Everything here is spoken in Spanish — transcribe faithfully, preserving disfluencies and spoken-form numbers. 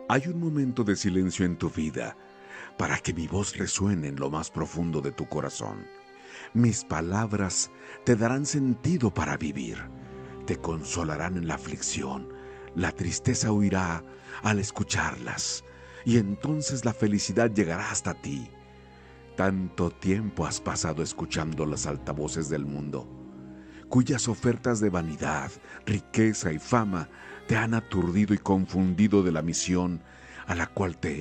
Hay un momento de silencio en tu vida para que mi voz resuene en lo más profundo de tu corazón. Mis palabras te darán sentido para vivir, te consolarán en la aflicción, la tristeza huirá al escucharlas y entonces la felicidad llegará hasta ti. Tanto tiempo has pasado escuchando las altavoces del mundo, cuyas ofertas de vanidad, riqueza y fama te han aturdido y confundido de la misión a la cual te